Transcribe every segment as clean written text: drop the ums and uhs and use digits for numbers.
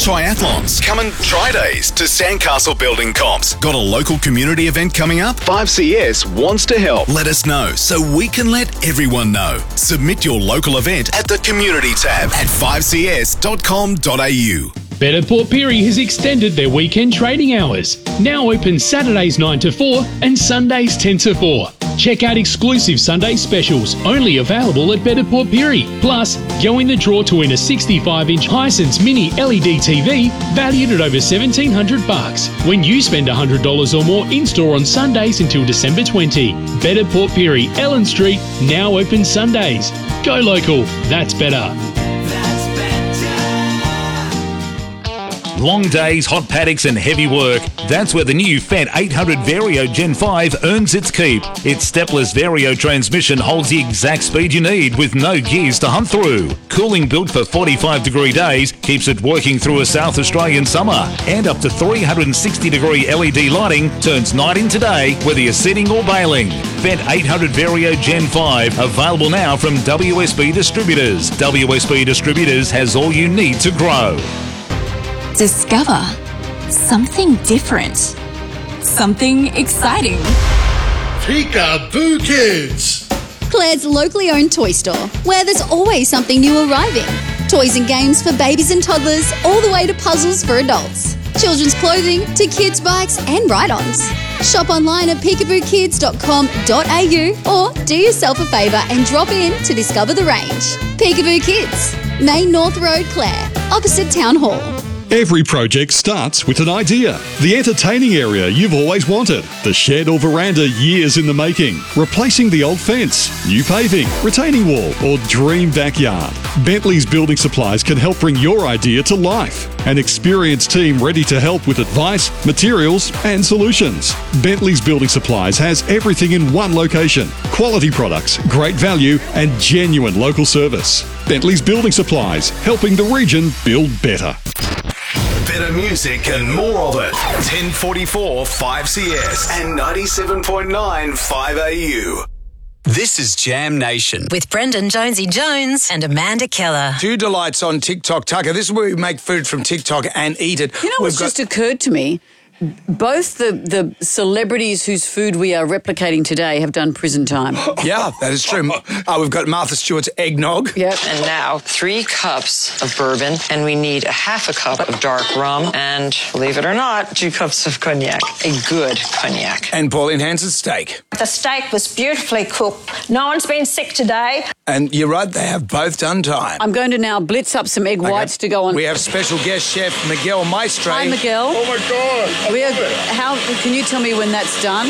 triathlons, come and try days to Sandcastle Building Comps. Got a local community event coming up? 5CS wants to help. Let us know so we can let everyone know. Submit your local event at the community tab at 5cs.com.au. Better Port Pirie has extended their weekend trading hours. Now open Saturdays 9 to 4 and Sundays 10 to 4. Check out exclusive Sunday specials only available at Better Port Pirie. Plus, go in the draw to win a 65-inch Hisense Mini LED TV valued at over $1,700 when you spend $100 or more in-store on Sundays until December 20. Better Port Pirie, Ellen Street, now open Sundays. Go local, that's better. Long days, hot paddocks and heavy work. That's where the new Fendt 800 Vario Gen 5 earns its keep. Its stepless Vario transmission holds the exact speed you need with no gears to hunt through. Cooling built for 45-degree days keeps it working through a South Australian summer. And up to 360-degree LED lighting turns night into day whether you're sitting or bailing. Fendt 800 Vario Gen 5 available now from WSB Distributors. WSB Distributors has all you need to grow. Discover something different, something exciting. Peekaboo Kids! Claire's locally owned toy store, where there's always something new arriving. Toys and games for babies and toddlers, all the way to puzzles for adults. Children's clothing to kids' bikes and ride-ons. Shop online at peekabookids.com.au or do yourself a favour and drop in to discover the range. Peekaboo Kids, Main North Road, Clare, opposite Town Hall. Every project starts with an idea. The entertaining area you've always wanted. The shed or veranda years in the making. Replacing the old fence. New paving. Retaining wall. Or dream backyard. Bentley's Building Supplies can help bring your idea to life. An experienced team ready to help with advice, materials and solutions. Bentley's Building Supplies has everything in one location. Quality products, great value and genuine local service. Bentley's Building Supplies, helping the region build better. Better music and more of it. 1044 5CS and 97.9 5AU. This is Jam Nation. With Brendan Jonesy Jones and Amanda Keller. Two delights on TikTok, Tucker. This is where we make food from TikTok and eat it. You know what's just occurred to me? Both the celebrities whose food we are replicating today have done prison time. Yeah, that is true. We've got Martha Stewart's eggnog. Yep. And now 3 cups of bourbon, and we need a half a cup of dark rum, and believe it or not, 2 cups of cognac. A good cognac. And Pauline Hanson's steak. The steak was beautifully cooked. No one's been sick today. And you're right, they have both done time. I'm going to now blitz up some egg whites to go on. We have special guest chef Miguel Maestre. Hi, Miguel. Oh my God! How can you tell me when that's done? A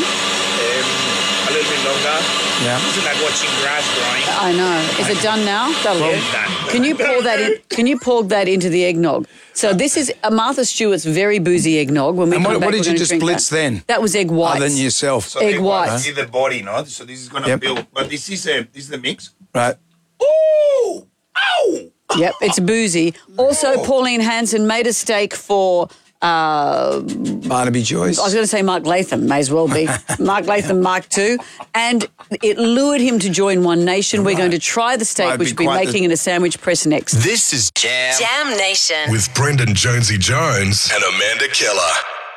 little bit longer. Yeah. It's like watching grass growing. I know. Is it done now? Done. Can you pour that in? Can you pour that into the eggnog? So this is Martha Stewart's very boozy eggnog. When we and come what back, did you just blitz then? That was egg whites. Other than yourself. So egg whites. See the body, no? So this is gonna build. But this is the mix. Right. Ooh! Ow! Yep, it's boozy. Also, Pauline Hanson made a steak for. Barnaby Joyce. I was going to say Mark Latham, may as well be. Mark Latham Mark II. And it lured him to join One Nation. We're going to try the steak, which we'll be making in a sandwich press next. This is Jam Nation. with Brendan Jonesy Jones and Amanda Keller.